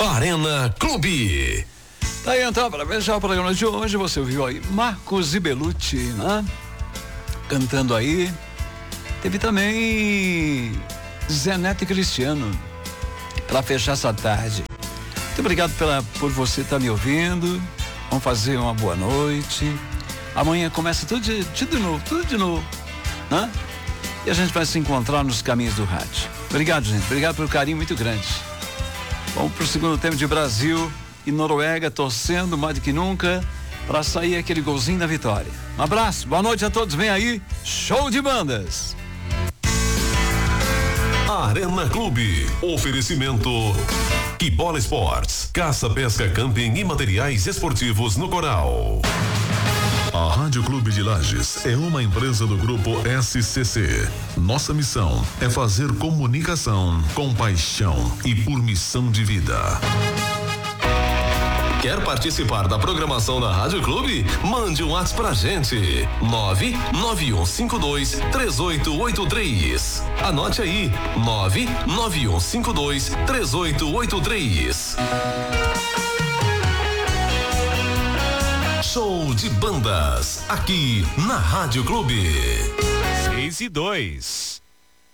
Arena Clube. Tá aí então, para fechar o programa de hoje, você ouviu aí Marcos e Belucci, né? Cantando aí. Teve também Zé Neto e Cristiano para fechar essa tarde. Muito obrigado por você estar me ouvindo. Vamos fazer uma boa noite. Amanhã começa tudo de novo, né? E a gente vai se encontrar nos caminhos do rádio. Obrigado, gente. Obrigado pelo carinho muito grande. Vamos pro segundo tempo de Brasil e Noruega, torcendo mais do que nunca para sair aquele golzinho da vitória. Um abraço, boa noite a todos. Vem aí, show de bandas. Arena Clube. Oferecimento Que Bola Esportes, caça, pesca, camping e materiais esportivos no Coral. A Rádio Clube de Lages é uma empresa do grupo SCC. Nossa missão é fazer comunicação com paixão e por missão de vida. Quer participar da programação da Rádio Clube? Mande um WhatsApp pra gente. 991523883. Anote aí. 991523883. Show de bandas, aqui na Rádio Clube. 6:02.